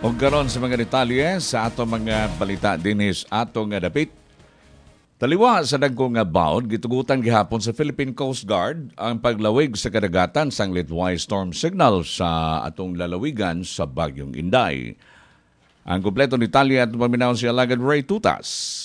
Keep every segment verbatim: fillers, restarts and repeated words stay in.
O garon sa mga detalye sa ato mga balita dinis atong nga dapit. Taliwa sa dagkong nga baod, gitugutan gihapon sa Philippine Coast Guard ang paglawig sa kadagatan sang Litway storm signal sa atong lalawigan sa Bagyong Inday. Ang kumpleto detalye at paminaw si Alagad Ray Tutas.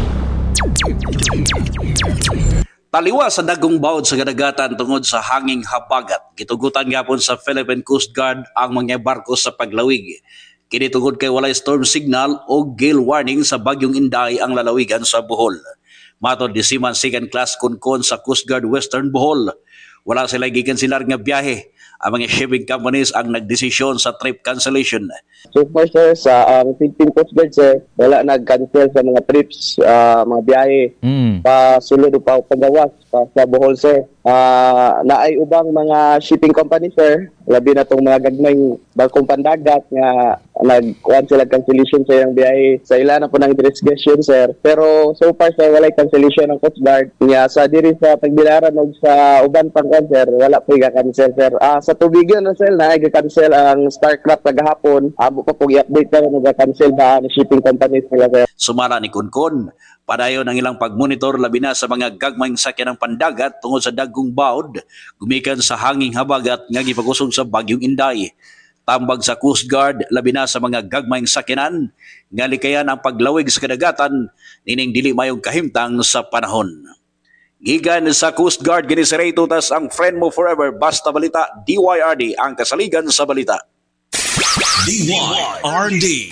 Taliwa sa dagkong baod sa kadagatan tungod sa hanging habagat, gitugutan gihapon sa Philippine Coast Guard ang mga barko sa paglawig. Kini tungod kay walay storm signal o gale warning sa Bagyong Inday ang lalawigan sa Bohol. Matod ni Seaman second class Kunkon sa Coast Guard Western Bohol, wala sila gikansilar nga biyahe. Ang mga shipping companies ang nagdesisyon sa trip cancellation. So far sir, sa um, Philippine Coast Guard sir, wala nag-cancel sa mga trips, uh, mga biyahe. Mm. Pa sulod o pa pagawas pa sa Bohol sir. Uh, naay ubang mga shipping company sir, labi na itong mga gagmayng barkong pandagat nga nag-cancel cancellation sa yung biyahe. Sa ilan na po ng investigation sir. Pero so far sir, wala cancellation ng Coast Guard. Nga sa diri sa Tagbilaran o sa uban pang sir, wala po i-cancel sir. Uh, sa tubigan na sir, na i-cancel ang Starcraft kagahapon. Abo pa po i-update na nag-cancel ba ang shipping companies nila sir. Sumara ni Kunkon, padayon ang ilang pagmonitor labi na sa mga gagmayng sakyan ng pandagat tungod sa dagkong baod, gumikan sa hanging habagat nga gipagusog sa Bagyong Inday. Tambag sa Coast Guard labi na sa mga gagmayng sakyanan nga likayan ang paglawig sa kadagatan nining dili mayong kahimtang sa panahon. Gigan sa Coast Guard gini si Ray Tutas, ang friend mo forever, basta balita D Y R D ang kasaligan sa balita. D Y R D.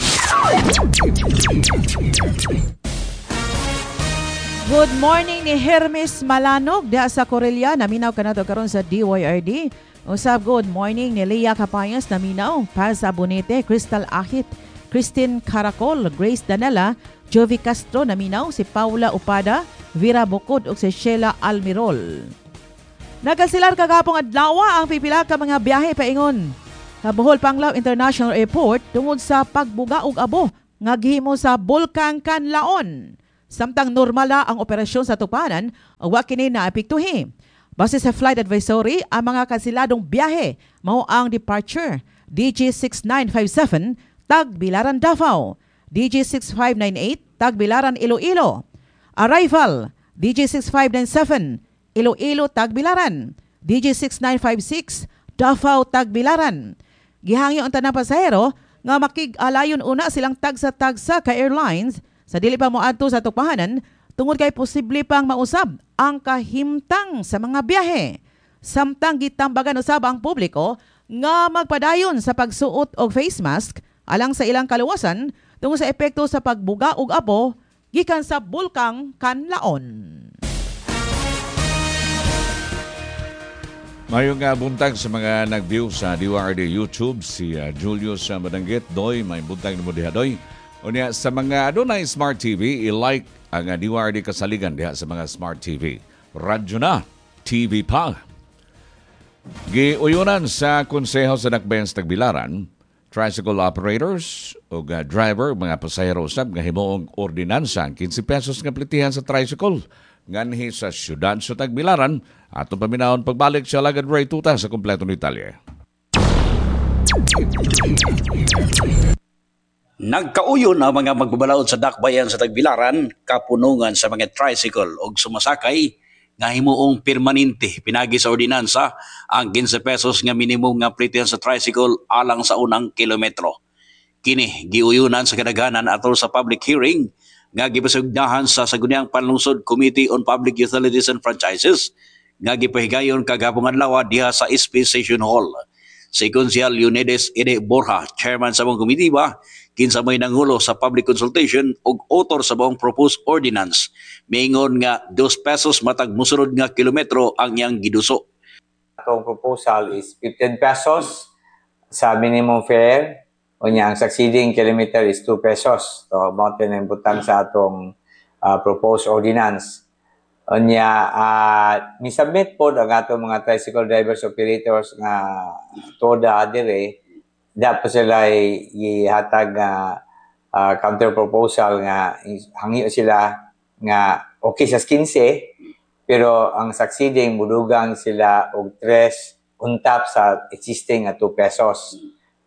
Good morning ni Hermes Malanog diha sa Corelia, naminaw kanato karon sa D Y R D. Usab good morning ni Leah Capayas, naminaw pa sa Bonete, Crystal Ahit, Christine Caracol, Grace Danela, Jovi Castro, naminaw si Paula Upada, Vera Bukod ug si Sheila Almirol. Nagasilar kagapong adlaw ang pipila ka mga biyahe paingon sa Bohol Panglao International Airport tungod sa pagbuga og abo nga gihimo sa Bulkang Kanlaon. Samtang normal na ang operasyon sa tupanan, wa kini naapektuhi. Base sa flight advisory, ang mga kanseladong biyahe mao ang departure D G six nine five seven Tagbilaran Davao, D G six five nine eight Tagbilaran Iloilo, arrival D G six five nine seven Iloilo Tagbilaran, D G six nine five six Davao Tagbilaran. Gihangyo ang tanang pasahero nga makig-alayon una silang tagsa-tagsa ka airlines sa dili pa moadto sa tupahanan tungod kay posible pang mausab ang kahimtang sa mga biyahe. Samtang gitambagan usab ang publiko nga magpadayon sa pagsuot og face mask alang sa ilang kaluwasan tungod sa epekto sa pagbuga og abo gikan sa Bulkang Kanlaon. Mayong uh, buntag sa mga nag-view sa D Y R D YouTube, si uh, Julius uh, Madanggit, Doy, may buntag na mo diha, Doy. O niya, sa mga adunay Smart T V, i-like ang uh, D Y R D kasaligan diha sa mga Smart T V. Radyo na, T V pa. Giuyunan sa Konseho sa Dakbayan sa Tagbilaran, tricycle operators o uh, driver, mga pasahero usab nga himuong ordinansa, fifteen pesos nga plitihan sa tricycle. Nganhi sa syudad sa Tagbilaran, atong paminahon pagbalik sa Alagad Ray Tuta sa kumpleto ni Italia. Nagkauyon ang mga magbabalaod sa dakbayan sa Tagbilaran, kapunungan sa mga tricycle o sumasakay nga himuong permanente pinagi sa ordinansa ang fifteen pesos nga minimum nga plitihan sa tricycle alang sa unang kilometro. Kini giuyunan sa kadaghanan atol sa public hearing nga gipasugdahan sa Sangguniang Panlungsod Committee on Public Utilities and Franchises nga gipahigayon kagahapon adlaw diha sa S P Session Hall. Si Konsehal Leonidas Ede Borja, chairman sa buong komitiba, kinsa may nangulo sa public consultation ug author sa buong proposed ordinance, miingon nga two pesos matag mosunod nga kilometro ang iyang giduso. Atong proposal is fifteen pesos sa minimum fare. O niya, ang succeeding kilometer is two pesos. So, mountain ang butang sa atong uh, proposed ordinance. O niya, uh, nisubmit po ang atong mga tricycle drivers operators nga toda adire, dapat sila ihatag nga uh, counter proposal nga hangyo sila nga okay sa fifteen, pero ang succeeding mudugang sila og tres untap sa existing nga two pesos.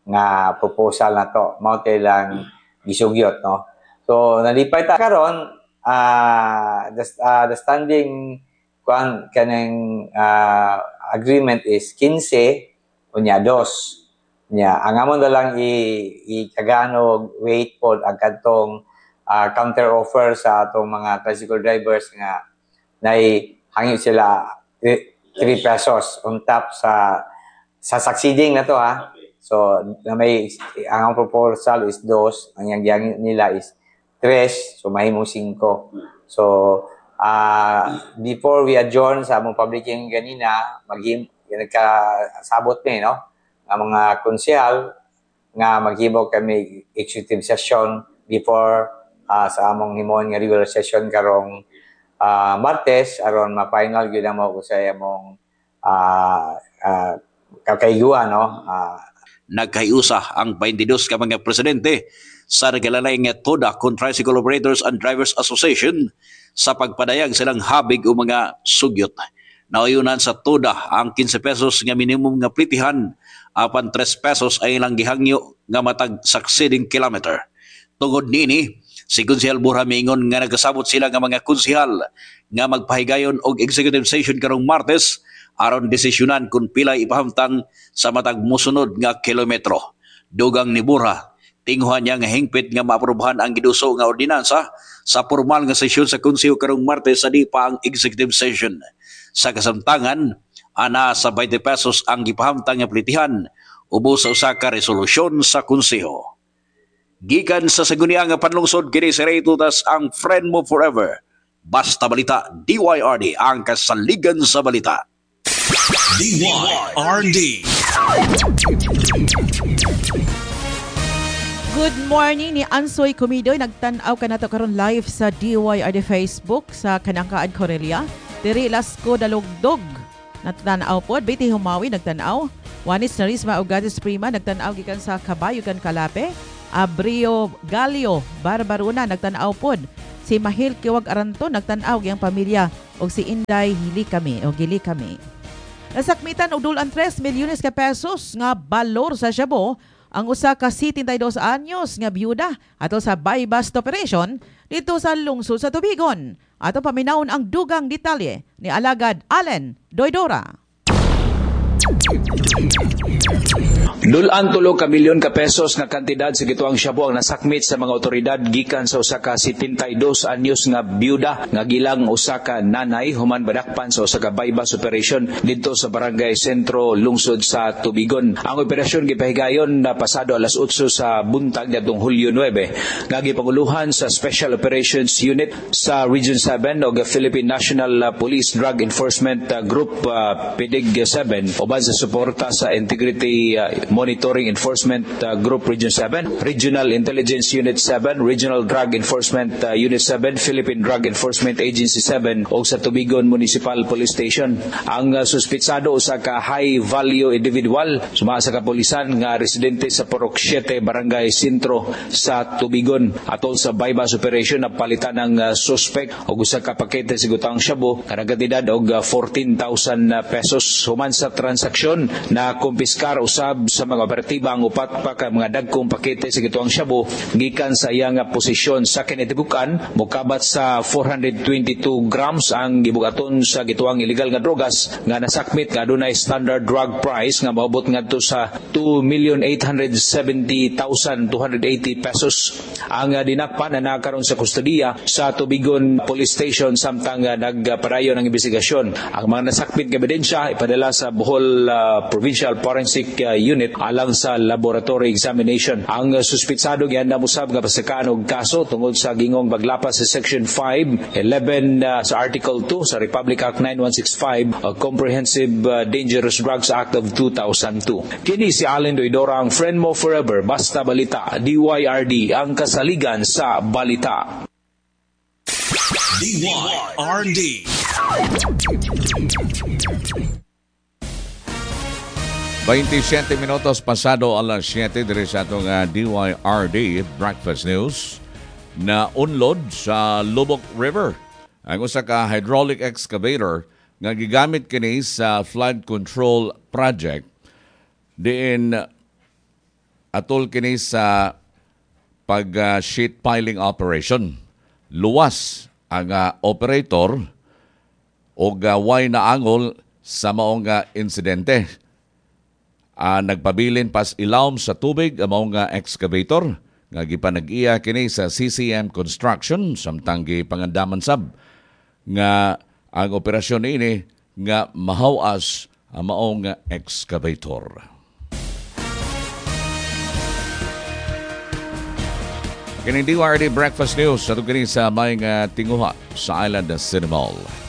nga proposal na to. Mao tay lang gisugyot, no. So nalipay ta karon, uh, the, uh, the standing kuan kanang uh, agreement is fifteen unya dos. Nya ang amon na lang i ikagano wait pod ang kantong uh, counter offer sa atong mga tricycle drivers nga nay hangin sila three pesos on top sa sa succeeding na to, ha. So na may ang proposal is dos, ang yang nila is tres, so mahimong cinco. So uh, before we adjourn sa among public hearing ganina, maghim nagkasabot ni, no, ang mga konsehal nga maghimo kami executive session before uh, sa among himon nga regular session karong uh, Martes aron ma-final gyud mo usay among uh, uh, kakayguan, no. Uh, Nagkayusa ang twenty-two ka mga presidente sa nagalalay nga TODA kon Tricycle Operators and Drivers Association sa pagpadayag silang habig o mga sugyot. Nauyunan sa TODA ang fifteen pesos nga minimum nga plitihan apan tres pesos ay ilang gihangyo nga matag succeeding kilometer. Tungod nini, si Konsehal Burha miingon nga nagkasabot sila nga mga konsehal nga magpahigayon og executive session karong Martes aron desisyonan kung pila ipahamtang sa matag mosunod nga kilometro. Dugang ni Burha, tinguhan niya nga hingpit nga maaprobahan ang giduso nga ordinansa sa formal nga sesyon sa Konseho karong Martes sa di pa ang executive session. Sa kasamtangan, ana sa twenty pesos ang gipahamtang nga plitihan ubos sa usa ka resolusyon sa Konseho. Gikan sa Saguniang nga panlungsod kini si Ray Tutas ang friend mo forever. Basta Balita D Y R D ang kasaligan sa balita. D Y R D. Good morning ni Ansoy Kumidoy. Nagtanaw ka na to karon live sa D Y R D Facebook sa Kanangkaan Corelia. Diri Lasco Dalugdog. Natanaw pod Betty Humawi nagtanaw. Wanis Narisma Ugatis Prima nagtanaw gikan sa Kabayugan Kalape. Abrio Galio Barbaruna nagtanaw pod. Si Mahil Kiwag Aranto nagtanaw giyang pamilya og si Inday Hili kami o Gili kami. Nasakmitan og dulan tres milyones ka pesos nga balor sa Shabu ang usa ka setenta y dos anyos nga byuda ato sa buy-bust operation dito sa lungsod sa Tubigon. Ato paminawon ang dugang detalye ni Alagad Allen Doydora. Dulan tulo ka milyon ka pesos nga kantidad sa gituang Shabu ang nasakmit sa mga otoridad gikan sa usa ka setenta y dos anyos nga byuda nga gilang usa ka nanay human badakpan sa usa ka buy-bust operation didto sa Barangay Sentro, lungsod sa Tubigon. Ang operasyon gipahigayon na pasado alas otso sa buntag nitong Hulyo nine nga gipanguluhan sa Special Operations Unit sa Region seven o Philippine National Police Drug Enforcement Group uh, P D G seven uban sa suporta sa Integrity uh, Monitoring Enforcement uh, Group Region seven, Regional Intelligence Unit seven, Regional Drug Enforcement uh, Unit seven, Philippine Drug Enforcement Agency seven o sa Tubigon Municipal Police Station. Ang uh, suspitsado sa ka high value individual suma sa kapulisan nga residente sa Porok seven Barangay Sentro sa Tubigon atol sa buy-bust operation na palitan ng uh, suspect og usa ka pakete sa gutang Shabu nga nagkantidad og uh, fourteen thousand pesos human sa transaksyon na kumpiskar usab sa mga operatiba ang upat pa ka mga dagkong pakete sa gituang Shabu gikan sa iyang posisyon sa kinatibukan mokabat sa four hundred twenty-two grams ang gibugaton sa gituang illegal nga drogas nga nasakmit nga adunay standard drug price nga maabot ngadto sa two million eight hundred seventy thousand two hundred eighty pesos. Ang uh, dinakpan na nakaroon sa kustodiya sa Tubigon Police Station samtang uh, nagpadayon ng investigasyon. Ang mga nasakmit nga ebidensya ipadala sa Bohol uh, Provincial Forensic uh, Unit alang sa laboratory examination. Ang uh, suspitsado gyanda musab nga pasakaan og kaso tungod sa gingong paglapas sa Section five eleven uh, sa Article two sa Republic Act ninety-one sixty-five uh, Comprehensive uh, Dangerous Drugs Act of two thousand two. Kini si Allen Doydora ang friend mo forever. Basta Balita D Y R D ang kasaligan sa balita. D Y R D. twenty-seven minutos pasado alas siete diri sa atong uh, D Y R D Breakfast News na unlod sa Lubok River. Ang usa ka hydraulic excavator nga gigamit kini sa flood control project diin atol kini sa pag uh, sheet piling operation. Luwas ang uh, operator o uh, way na angol sa maong uh, insidente. Uh, nagpabilin pas ilawom sa tubig ang maong uh, excavator nga gipanag-iya kini sa C C M Construction samtang gipangandaman sab nga ang operasyon ini nga mahawas ang maong uh, excavator. Kining D Y R D Breakfast News sa tugani sa may nga tinguha sa Island Cinema Mall.